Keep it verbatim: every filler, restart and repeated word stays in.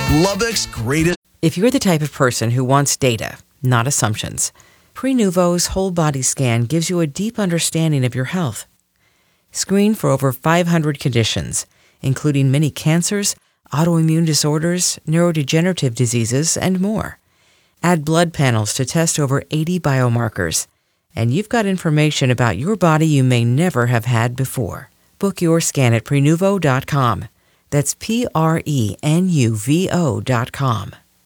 Lubbock's greatest. If you're the type of person who wants data, not assumptions, Prenuvo's whole body scan gives you a deep understanding of your health. Screen for over five hundred conditions, including many cancers, autoimmune disorders, neurodegenerative diseases, and more. Add blood panels to test over eighty biomarkers, and you've got information about your body you may never have had before. Book your scan at Prenuvo dot com. That's P R E N U V O dot com.